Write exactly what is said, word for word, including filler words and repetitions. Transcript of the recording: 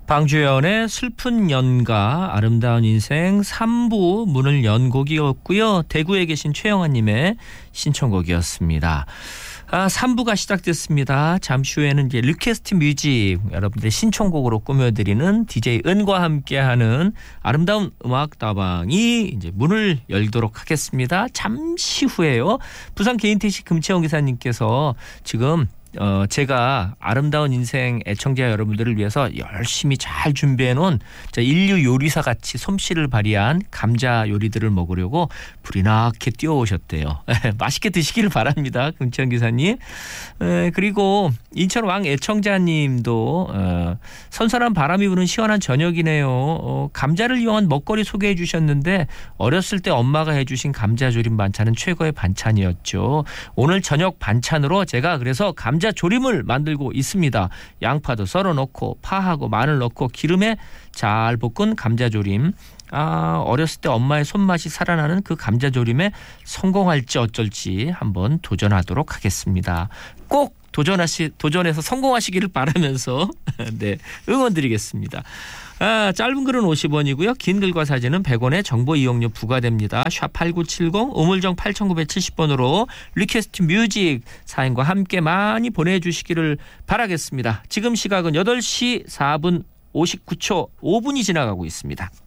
방주연의 슬픈 연가 아름다운 인생 삼 부 문을 연 곡이었고요. 대구에 계신 최영아님의 신청곡이었습니다. 아, 삼 부가 시작됐습니다. 잠시 후에는 이제 리퀘스트 뮤직 여러분들의 신청곡으로 꾸며드리는 디제이 은과 함께하는 아름다운 음악 다방이 이제 문을 열도록 하겠습니다. 잠시 후에요. 부산 개인택시 금채원 기사님께서 지금 어, 제가 아름다운 인생 애청자 여러분들을 위해서 열심히 잘 준비해놓은 인류 요리사 같이 솜씨를 발휘한 감자 요리들을 먹으려고 불이 나게 뛰어오셨대요. 맛있게 드시기를 바랍니다. 금치현 기사님. 에, 그리고 인천 왕 애청자님도 어, 선선한 바람이 부는 시원한 저녁이네요. 어, 감자를 이용한 먹거리 소개해 주셨는데 어렸을 때 엄마가 해주신 감자조림 반찬은 최고의 반찬이었죠. 오늘 저녁 반찬으로 제가 그래서 감자 조림을 만들고 있습니다. 양파도 썰어 넣고 파하고 마늘 넣고 기름에 잘 볶은 감자조림. 아, 어렸을 때 엄마의 손맛이 살아나는 그 감자조림에 성공할지 어쩔지 한번 도전하도록 하겠습니다. 꼭 도전하시, 도전해서 성공하시기를 바라면서 네, 응원드리겠습니다. 아, 짧은 글은 오십 원이고요. 긴 글과 사진은 백 원의 정보 이용료 부과됩니다. 샵 팔구칠공 우물정 팔구칠공 번으로 리퀘스트 뮤직 사연과 함께 많이 보내주시기를 바라겠습니다. 지금 시각은 여덟 시 사 분 오십구 초 오 분이 지나가고 있습니다.